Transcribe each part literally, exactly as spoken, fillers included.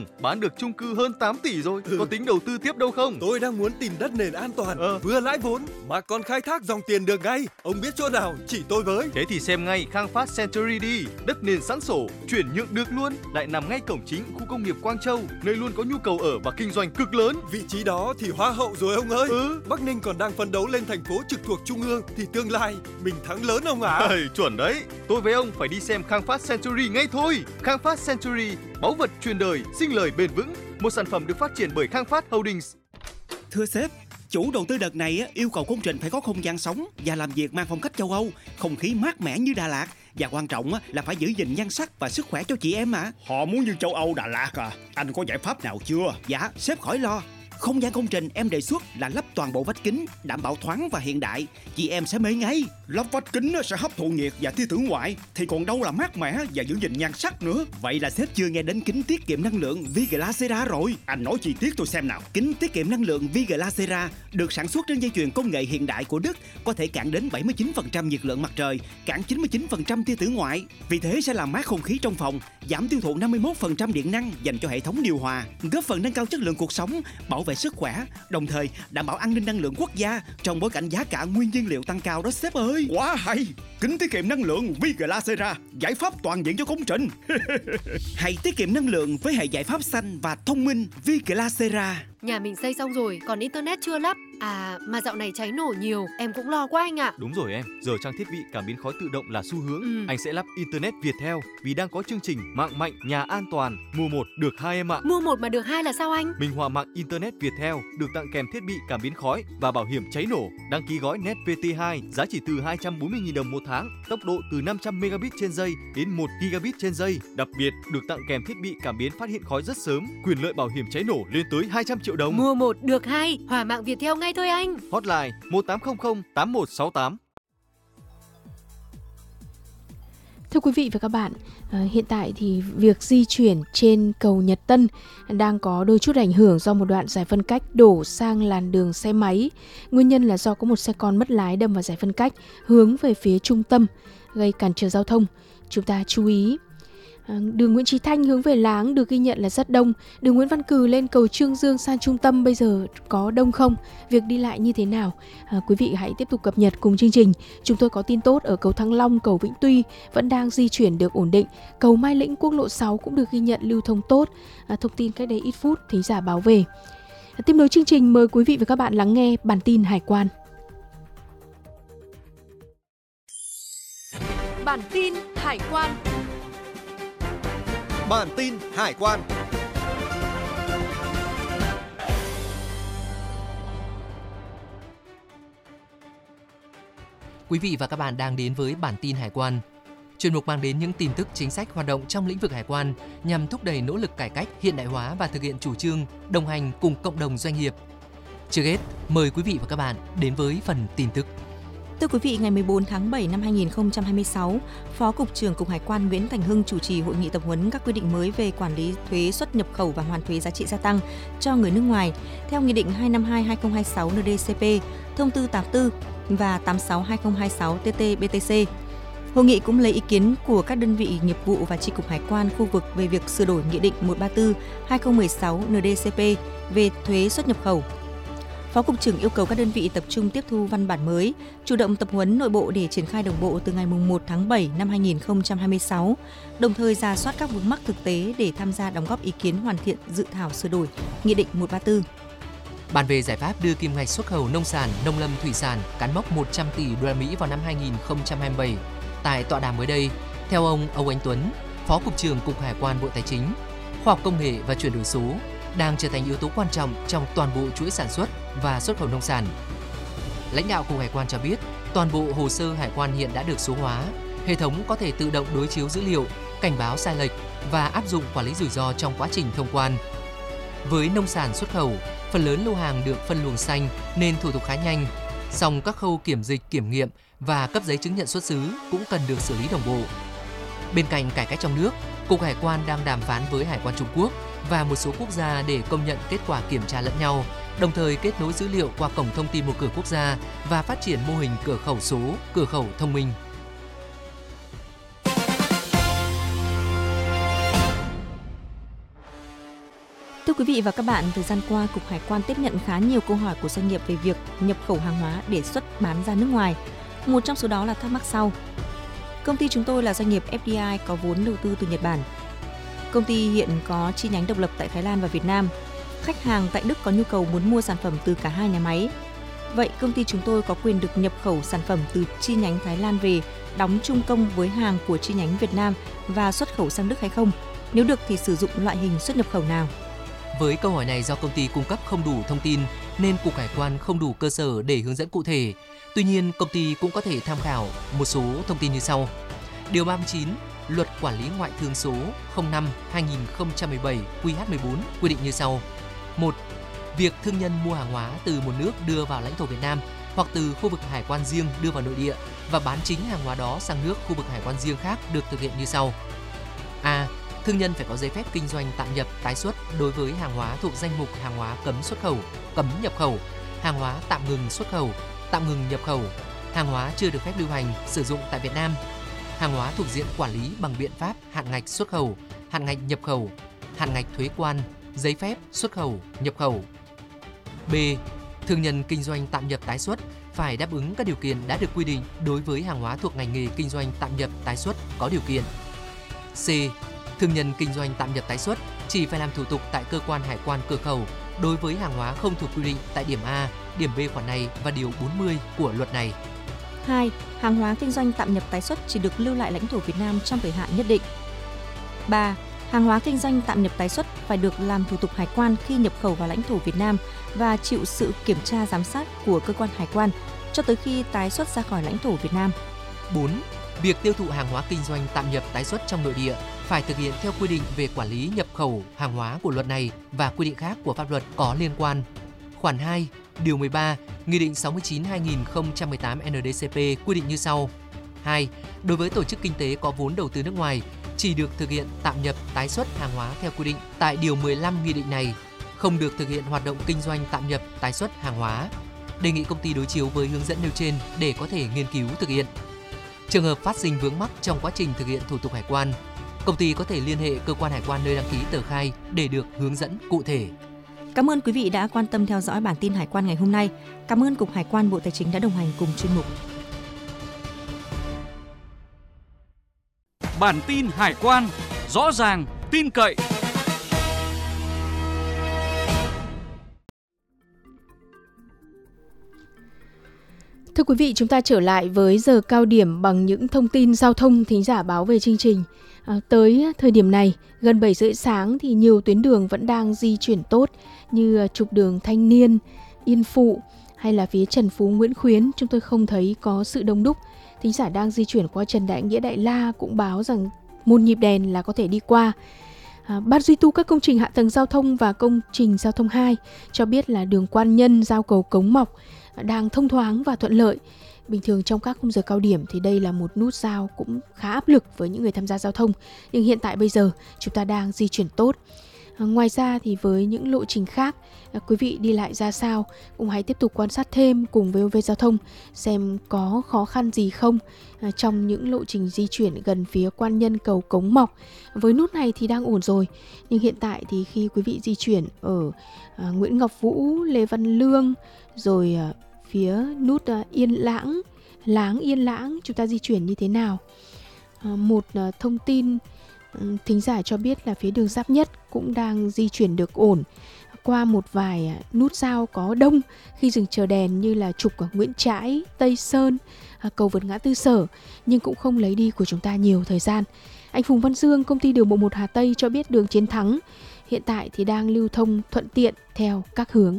Vâng, bán được chung cư hơn tám tỷ rồi, ừ. có tính đầu tư tiếp đâu không? Tôi đang muốn tìm đất nền an toàn, ờ. vừa lãi vốn mà còn khai thác dòng tiền được ngay. Ông biết chỗ nào chỉ tôi với. Thế thì xem ngay Khang Phát Century đi. Đất nền sẵn sổ, chuyển nhượng được luôn, lại nằm ngay cổng chính khu công nghiệp Quang Châu, nơi luôn có nhu cầu ở và kinh doanh cực lớn. Vị trí đó thì hoa hậu rồi ông ơi. Ừ. Bắc Ninh còn đang phấn đấu lên thành phố trực thuộc trung ương thì tương lai mình thắng lớn ông ạ. À. Ây, chuẩn đấy. Tôi với ông phải đi xem Khang Phát Century ngay thôi. Khang Phát Century, báu vật truyền đời, sinh lời bền vững. Một sản phẩm được phát triển bởi Khang Phát Holdings. Thưa sếp, chủ đầu tư đợt này yêu cầu công trình phải có không gian sống và làm việc mang phong cách châu Âu, không khí mát mẻ như Đà Lạt, và quan trọng là phải giữ gìn nhan sắc và sức khỏe cho chị em mà. Họ muốn như châu Âu Đà Lạt à? Anh có giải pháp nào chưa? Dạ, sếp khỏi lo. Không gian công trình em đề xuất là lắp toàn bộ vách kính, đảm bảo thoáng và hiện đại. Chị em sẽ mê ngay. Lắp vách kính sẽ hấp thụ nhiệt và tia tử ngoại, thì còn đâu là mát mẻ và giữ gìn nhan sắc nữa. Vậy là sếp chưa nghe đến kính tiết kiệm năng lượng Viglacera rồi. Anh nói chi tiết tôi xem nào. Kính tiết kiệm năng lượng Viglacera được sản xuất trên dây chuyền công nghệ hiện đại của Đức, có thể cản đến bảy mươi chín phần trăm nhiệt lượng mặt trời, cản chín mươi chín phần trăm tia tử ngoại. Vì thế sẽ làm mát không khí trong phòng, giảm tiêu thụ năm mươi mốt phần trăm điện năng dành cho hệ thống điều hòa, góp phần nâng cao chất lượng cuộc sống, bảo vệ sức khỏe, đồng thời đảm bảo an ninh năng lượng quốc gia trong bối cảnh giá cả nguyên nhiên liệu tăng cao đó sếp ơi. Quá hay! Kính tiết kiệm năng lượng Viglacera, giải pháp toàn diện cho công trình. Hãy tiết kiệm năng lượng với hệ giải pháp xanh và thông minh Viglacera. Nhà mình xây xong rồi, còn internet chưa lắp. À, mà dạo này cháy nổ nhiều, em cũng lo quá anh ạ. Đúng rồi em, giờ trang thiết bị cảm biến khói tự động là xu hướng. ừ. Anh sẽ lắp Internet Viettel vì đang có chương trình mạng mạnh, nhà an toàn, mua một được hai em ạ. Mua một mà được hai là sao anh? Minh Họa mạng Internet Viettel được tặng kèm thiết bị cảm biến khói và bảo hiểm cháy nổ. Đăng ký gói Net vê tê hai giá chỉ từ hai trăm bốn mươi nghìn đồng một tháng, tốc độ từ năm trăm megabit trên giây đến một gigabit trên giây. Đặc biệt được tặng kèm thiết bị cảm biến phát hiện khói rất sớm, quyền lợi bảo hiểm cháy nổ lên tới hai trăm triệu đồng. Mua một được hai, Hỏa mạng Viettel ngay thôi anh. Hotline một tám không không tám một sáu tám. Thưa quý vị và các bạn, hiện tại thì việc di chuyển trên cầu Nhật Tân đang có đôi chút ảnh hưởng do một đoạn giải phân cách đổ sang làn đường xe máy. Nguyên nhân là do có một xe con mất lái đâm vào giải phân cách hướng về phía trung tâm, gây cản trở giao thông. Chúng ta chú ý. Đường Nguyễn Chí Thanh hướng về Láng được ghi nhận là rất đông. Đường Nguyễn Văn Cừ lên cầu Trương Dương sang trung tâm bây giờ có đông không? Việc đi lại như thế nào? À, quý vị hãy tiếp tục cập nhật cùng chương trình. Chúng tôi có tin tốt ở cầu Thăng Long, cầu Vĩnh Tuy vẫn đang di chuyển được ổn định. Cầu Mai Lĩnh, quốc lộ sáu cũng được ghi nhận lưu thông tốt. À, thông tin cách đây ít phút thính giả báo về. À, tiếp nối chương trình, mời quý vị và các bạn lắng nghe bản tin hải quan. Bản tin hải quan. Bản tin hải quan. Quý vị và các bạn đang đến với bản tin hải quan. Chuyên mục mang đến những tin tức chính sách hoạt động trong lĩnh vực hải quan nhằm thúc đẩy nỗ lực cải cách, hiện đại hóa và thực hiện chủ trương đồng hành cùng cộng đồng doanh nghiệp. Trước hết, mời quý vị và các bạn đến với phần tin tức. Thưa quý vị, ngày mười bốn tháng bảy năm hai nghìn không trăm hai mươi sáu, Phó Cục trưởng Cục Hải quan Nguyễn Thành Hưng chủ trì hội nghị tập huấn các quy định mới về quản lý thuế xuất nhập khẩu và hoàn thuế giá trị gia tăng cho người nước ngoài theo Nghị định hai năm hai hai không hai sáu N D C P, Thông tư tám mươi tư và tám mươi sáu hai không hai sáu T T B T C. Hội nghị cũng lấy ý kiến của các đơn vị nghiệp vụ và chi cục hải quan khu vực về việc sửa đổi Nghị định một trăm ba mươi tư hai không một sáu N D C P về thuế xuất nhập khẩu. Phó Cục trưởng yêu cầu các đơn vị tập trung tiếp thu văn bản mới, chủ động tập huấn nội bộ để triển khai đồng bộ từ ngày mùng một tháng bảy năm hai nghìn không trăm hai mươi sáu, đồng thời rà soát các vướng mắc thực tế để tham gia đóng góp ý kiến hoàn thiện dự thảo sửa đổi Nghị định một trăm ba mươi tư. Bàn về giải pháp đưa kim ngạch xuất khẩu nông sản, nông lâm thủy sản cán mốc một trăm tỷ đô la Mỹ vào năm hai nghìn không trăm hai mươi bảy. Tại tọa đàm mới đây, theo ông Âu Anh Tuấn, Phó Cục trưởng Cục Hải quan Bộ Tài chính, khoa học công nghệ và chuyển đổi số đang trở thành yếu tố quan trọng trong toàn bộ chuỗi sản xuất và xuất khẩu nông sản. Lãnh đạo Cục Hải quan cho biết, toàn bộ hồ sơ hải quan hiện đã được số hóa, hệ thống có thể tự động đối chiếu dữ liệu, cảnh báo sai lệch và áp dụng quản lý rủi ro trong quá trình thông quan. Với nông sản xuất khẩu, phần lớn lô hàng được phân luồng xanh nên thủ tục khá nhanh, song các khâu kiểm dịch, kiểm nghiệm và cấp giấy chứng nhận xuất xứ cũng cần được xử lý đồng bộ. Bên cạnh cải cách trong nước, Cục Hải quan đang đàm phán với Hải quan Trung Quốc và một số quốc gia để công nhận kết quả kiểm tra lẫn nhau, đồng thời kết nối dữ liệu qua cổng thông tin một cửa quốc gia và phát triển mô hình cửa khẩu số, cửa khẩu thông minh. Thưa quý vị và các bạn, thời gian qua, Cục Hải quan tiếp nhận khá nhiều câu hỏi của doanh nghiệp về việc nhập khẩu hàng hóa để xuất bán ra nước ngoài. Một trong số đó là thắc mắc sau. Công ty chúng tôi là doanh nghiệp ép đê i có vốn đầu tư từ Nhật Bản. Công ty hiện có chi nhánh độc lập tại Thái Lan và Việt Nam. Khách hàng tại Đức có nhu cầu muốn mua sản phẩm từ cả hai nhà máy. Vậy công ty chúng tôi có quyền được nhập khẩu sản phẩm từ chi nhánh Thái Lan về, đóng chung công với hàng của chi nhánh Việt Nam và xuất khẩu sang Đức hay không? Nếu được thì sử dụng loại hình xuất nhập khẩu nào? Với câu hỏi này do công ty cung cấp không đủ thông tin nên Cục Hải quan không đủ cơ sở để hướng dẫn cụ thể. Tuy nhiên, công ty cũng có thể tham khảo một số thông tin như sau. Điều ba mươi chín, Luật Quản lý Ngoại thương số không năm hai nghìn không trăm mười bảy Q H mười bốn quy định như sau. một. Việc thương nhân mua hàng hóa từ một nước đưa vào lãnh thổ Việt Nam hoặc từ khu vực hải quan riêng đưa vào nội địa và bán chính hàng hóa đó sang nước khu vực hải quan riêng khác được thực hiện như sau. A. Thương nhân phải có giấy phép kinh doanh tạm nhập tái xuất đối với hàng hóa thuộc danh mục hàng hóa cấm xuất khẩu, cấm nhập khẩu, hàng hóa tạm ngừng xuất khẩu, tạm ngừng nhập khẩu, hàng hóa chưa được phép lưu hành, sử dụng tại Việt Nam, hàng hóa thuộc diện quản lý bằng biện pháp hạn ngạch xuất khẩu, hạn ngạch nhập khẩu, hạn ngạch thuế quan, giấy phép xuất khẩu, nhập khẩu. B. Thương nhân kinh doanh tạm nhập tái xuất phải đáp ứng các điều kiện đã được quy định đối với hàng hóa thuộc ngành nghề kinh doanh tạm nhập tái xuất có điều kiện. C. Thương nhân kinh doanh tạm nhập tái xuất chỉ phải làm thủ tục tại cơ quan hải quan cửa khẩu đối với hàng hóa không thuộc quy định tại điểm A, điểm B khoản này và điều bốn mươi của luật này. hai. Hàng hóa kinh doanh tạm nhập tái xuất chỉ được lưu lại lãnh thổ Việt Nam trong thời hạn nhất định. ba. Hàng hóa kinh doanh tạm nhập tái xuất phải được làm thủ tục hải quan khi nhập khẩu vào lãnh thổ Việt Nam và chịu sự kiểm tra giám sát của cơ quan hải quan cho tới khi tái xuất ra khỏi lãnh thổ Việt Nam. bốn. Việc tiêu thụ hàng hóa kinh doanh tạm nhập tái xuất trong nội địa phải thực hiện theo quy định về quản lý nhập khẩu hàng hóa của luật này và quy định khác của pháp luật có liên quan. Khoản hai, điều mười ba, Nghị định sáu mươi chín trên hai nghìn không trăm mười tám N D C P quy định như sau. hai. Đối với tổ chức kinh tế có vốn đầu tư nước ngoài, chỉ được thực hiện tạm nhập tái xuất hàng hóa theo quy định tại điều mười lăm nghị định này, không được thực hiện hoạt động kinh doanh tạm nhập tái xuất hàng hóa. Đề nghị công ty đối chiếu với hướng dẫn nêu trên để có thể nghiên cứu thực hiện. Trường hợp phát sinh vướng mắc trong quá trình thực hiện thủ tục hải quan, công ty có thể liên hệ cơ quan hải quan nơi đăng ký tờ khai để được hướng dẫn cụ thể. Cảm ơn quý vị đã quan tâm theo dõi bản tin hải quan ngày hôm nay. Cảm ơn Cục Hải quan Bộ Tài chính đã đồng hành cùng chuyên mục. Bản tin hải quan rõ ràng, tin cậy. Thưa quý vị, chúng ta trở lại với giờ cao điểm bằng những thông tin giao thông thính giả báo về chương trình. À, tới thời điểm này, gần bảy rưỡi sáng thì nhiều tuyến đường vẫn đang di chuyển tốt như trục đường Thanh Niên, Yên Phụ hay là phía Trần Phú, Nguyễn Khuyến. Chúng tôi không thấy có sự đông đúc. Thính giả đang di chuyển qua Trần Đại Nghĩa, Đại La cũng báo rằng một nhịp đèn là có thể đi qua. À, Ban duy tu các công trình hạ tầng giao thông và công trình giao thông hai cho biết là đường Quan Nhân, giao cầu Cống Mọc đang thông thoáng và thuận lợi. Bình thường trong các khung giờ cao điểm thì đây là một nút giao cũng khá áp lực với những người tham gia giao thông. Nhưng hiện tại bây giờ chúng ta đang di chuyển tốt. À, ngoài ra thì với những lộ trình khác, à, quý vị đi lại ra sao cũng hãy tiếp tục quan sát thêm cùng với vê o vê Giao thông xem có khó khăn gì không à, trong những lộ trình di chuyển gần phía Quan Nhân, cầu Cống Mọc. Với nút này thì đang ổn rồi, nhưng hiện tại thì khi quý vị di chuyển ở à, Nguyễn Ngọc Vũ, Lê Văn Lương, rồi à, phía nút à, Yên Lãng, Láng Yên Lãng, chúng ta di chuyển như thế nào? À, một à, thông tin thính giả cho biết là phía đường Giáp Nhất cũng đang di chuyển được ổn qua một vài nút giao có đông khi dừng chờ đèn như là trục ở Nguyễn Trãi, Tây Sơn, cầu vượt ngã tư Sở, nhưng cũng không lấy đi của chúng ta nhiều thời gian. Anh Phùng Văn Dương, công ty đường bộ một Hà Tây cho biết đường Chiến Thắng hiện tại thì đang lưu thông thuận tiện theo các hướng.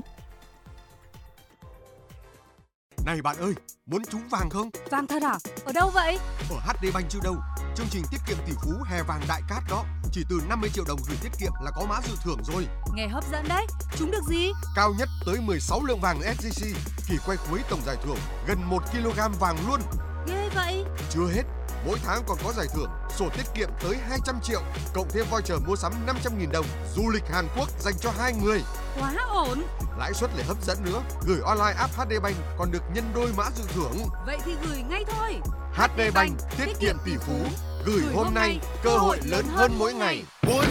Này bạn ơi, muốn trúng vàng không? Vàng thật à? Ở đâu vậy? Ở hát đê Bank chứ đâu. Chương trình tiết kiệm tỷ phú hè vàng đại cát đó. Chỉ từ năm mươi triệu đồng gửi tiết kiệm là có mã dự thưởng rồi. Nghe hấp dẫn đấy. Trúng được gì? Cao nhất tới mười sáu lượng vàng ét gi xê. Kỳ quay cuối tổng giải thưởng gần một ki lô gam vàng luôn. Ghê vậy. Chưa hết, mỗi tháng còn có giải thưởng sổ tiết kiệm tới hai trăm triệu, cộng thêm voucher mua sắm năm trăm nghìn đồng, du lịch Hàn Quốc dành cho hai người. Quá ổn. Lãi suất lại hấp dẫn nữa, gửi online app hát đê Bank còn được nhân đôi mã dự thưởng. Vậy thì gửi ngay thôi. hát đê Bank tiết kiệm tỷ phú, gửi hôm nay, cơ hội lớn hơn mỗi ngày. Muốn